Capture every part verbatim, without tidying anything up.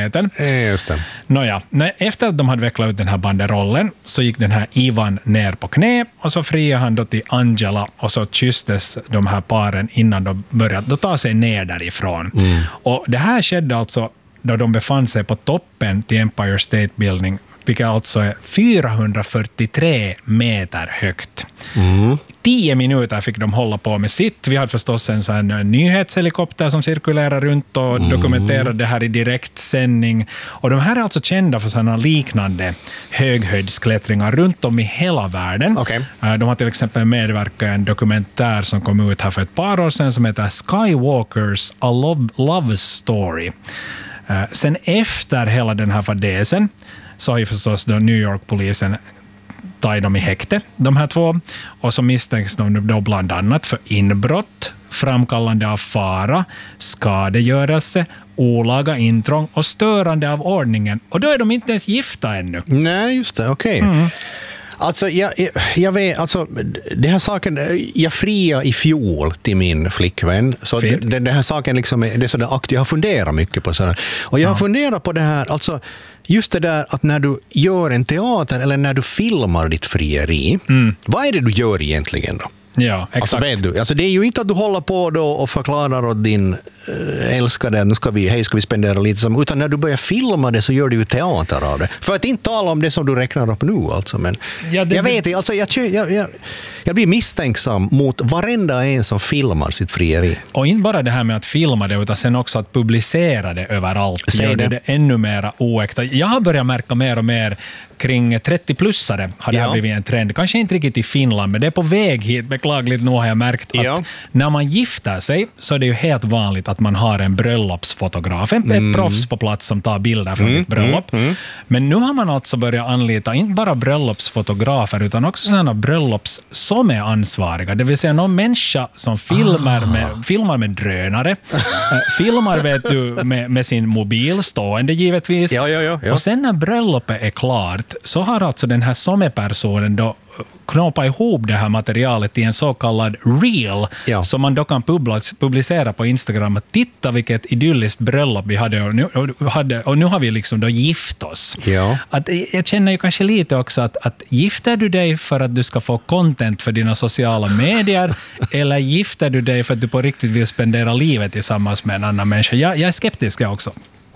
nyheten. Just det. Nåja, efter att de hade vecklat ut den här banderollen så gick den här Ivan ner på knä och så friade han då till Angela och så kysstes de här paren innan de började då ta sig ner därifrån. Mm. Och det här skedde alltså då de befann sig på toppen till Empire State Building, vilket alltså är fyrahundrafyrtiotre meter högt. Mm. Tio minuter fick de hålla på med sitt. Vi hade förstås en sån här nyhetshelikopter som cirkulerar runt och mm. dokumenterar det här i direktsändning. Och de här är alltså kända för sådana liknande höghöjdsklättringar runt om i hela världen. Okay. De har till exempel medverkat i en dokumentär som kom ut här för ett par år sedan som heter Skywalkers A Love, Love Story. Sen efter hela den här fadesen så har ju förstås då New York-polisen tagit dem i häkte, de här två. Och så misstänks de då bland annat för inbrott, framkallande av fara, skadegörelse, olaga intrång och störande av ordningen. Och då är de inte ens gifta ännu. Nej, just det, okej. Okay. Mm. Alltså, jag, jag, jag vet, alltså, det här saken, jag fria i fjol till min flickvän, så det, det, det här saken liksom, det är sådär aktivt, jag har funderat mycket på sådär. Och jag har ja. funderat på det här, alltså, just det där att när du gör en teater eller när du filmar ditt frieri, mm. vad är det du gör egentligen då? Ja, exakt. Alltså, vet du, alltså det är ju inte att du håller på då och förklarar åt din äh, älskade, nu ska vi, hej ska vi spendera lite som, utan när du börjar filma det så gör du ju teater av det. För att inte tala om det som du räknar upp nu alltså, men ja, det, jag vet inte, alltså jag, jag, jag, jag blir misstänksam mot varenda en som filmar sitt frieri. Och inte bara det här med att filma det, utan sen också att publicera det överallt. Gör det. det ännu mer oäkta. Jag har börjat märka mer och mer kring trettio-plussare har det ja. blivit en trend. Kanske inte riktigt i Finland, men det är på väg hit. Beklagligt nog har jag märkt att ja. när man gifter sig så är det ju helt vanligt att man har en bröllopsfotograf. En mm. proffs på plats som tar bilder från mm. ett bröllop. Mm. Mm. Men nu har man alltså börjat anlita inte bara bröllopsfotografer utan också sådana bröllops som är ansvariga. Det vill säga någon människa som filmar, ah. med, filmar med drönare. filmar vet du med, med sin mobil stående givetvis. Ja, ja, ja, ja. Och sen när bröllopet är klart så har alltså den här sommarpersonen då knåpa ihop det här materialet i en så kallad reel ja. som man då kan publicera på Instagram. Att titta vilket idylliskt bröllop vi hade och nu, och hade, och nu har vi liksom då gift oss. Ja. Att, jag känner ju kanske lite också att, att gifter du dig för att du ska få content för dina sociala medier eller gifter du dig för att du på riktigt vill spendera livet tillsammans med en annan människa? Jag, jag är skeptisk också.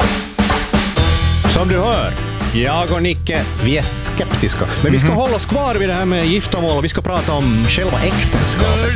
Som du hör, jag och Nicke, vi är skeptiska. Men vi ska mm-hmm. hålla oss kvar vid det här med giftermål och vi ska prata om själva äktenskapet.